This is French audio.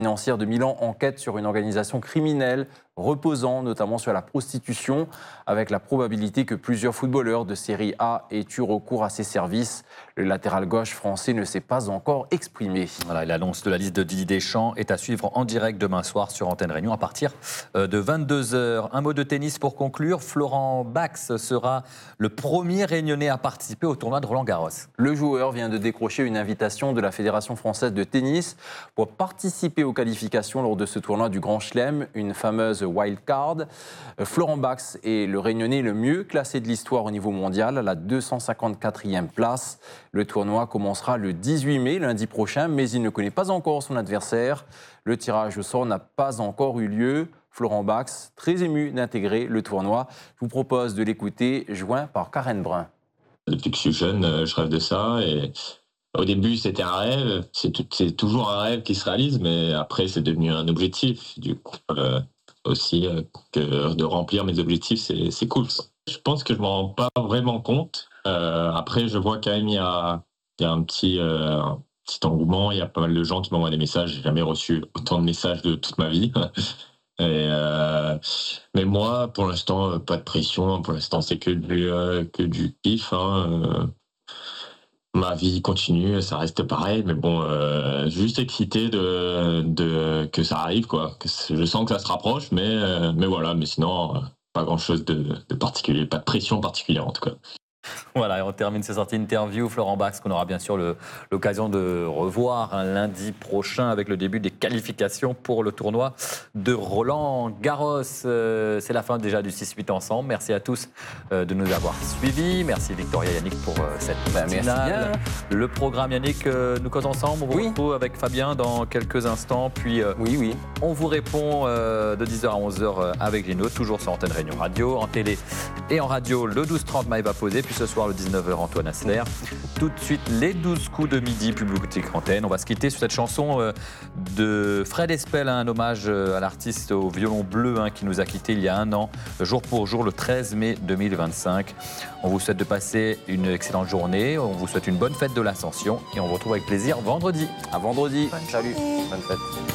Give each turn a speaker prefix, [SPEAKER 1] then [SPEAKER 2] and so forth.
[SPEAKER 1] financière de Milan enquête sur une organisation criminelle reposant notamment sur la prostitution, avec la probabilité que plusieurs footballeurs de série A aient eu recours à ces services. Le latéral gauche français ne s'est pas encore exprimé.
[SPEAKER 2] Voilà, l'annonce de la liste de Didier Deschamps est à suivre en direct demain soir sur Antenne Réunion à partir de 22h. Un mot de tennis pour conclure. Florent Bax sera le premier Réunionnais à participer au tournoi de Roland-Garros.
[SPEAKER 1] Le joueur vient de décrocher une invitation de la Fédération française de tennis pour participer aux qualifications lors de ce tournoi du Grand Chelem, une fameuse wildcard. Florent Bax est le Réunionnais le mieux classé de l'histoire au niveau mondial, à la 254e place. Le tournoi commencera le 18 mai, lundi prochain, mais il ne connaît pas encore son adversaire. Le tirage au sort n'a pas encore eu lieu. Florent Bax, très ému d'intégrer le tournoi. Je vous propose de l'écouter, joint par Karen Brun.
[SPEAKER 3] Depuis que je suis jeune, je rêve de ça. Et au début, c'était un rêve. C'est toujours un rêve qui se réalise, mais après, c'est devenu un objectif. Du coup, aussi, que de remplir mes objectifs, c'est cool. Je pense que je m'en rends pas vraiment compte. Après, je vois quand même il y a un petit engouement. Il y a pas mal de gens qui m'envoient des messages. J'ai jamais reçu autant de messages de toute ma vie. Mais moi, pour l'instant, pas de pression. Pour l'instant, c'est que du kiff. Ma vie continue, ça reste pareil. Mais bon, juste excité que ça arrive, quoi. Je sens que ça se rapproche, mais voilà. Mais sinon, pas grand-chose de particulier, pas de pression particulière en tout cas.
[SPEAKER 2] Voilà, et on termine cette sortie interview. Florent Bax, qu'on aura bien sûr l'occasion de revoir lundi prochain avec le début des qualifications pour le tournoi de Roland-Garros. C'est la fin déjà du 6-8 ensemble. Merci à tous de nous avoir suivis. Merci Victoria et Yannick pour cette matinale. Le programme, Yannick, nous causons ensemble. On vous retrouve avec Fabien dans quelques instants. Puis
[SPEAKER 1] oui.
[SPEAKER 2] On vous répond de 10h à 11h avec Lino, toujours sur Antenne Réunion Radio, en télé et en radio. Le 12h30, Maëva Posé. Puis ce soir, le 19h, Antoine Asler. Tout de suite, les 12 coups de midi, Public Antenne. On va se quitter sur cette chanson de Fred Espel, un hommage à l'artiste au violon bleu qui nous a quittés il y a un an, jour pour jour, le 13 mai 2025. On vous souhaite de passer une excellente journée. On vous souhaite une bonne fête de l'Ascension et on vous retrouve avec plaisir vendredi.
[SPEAKER 1] À vendredi. Salut. Bonne fête.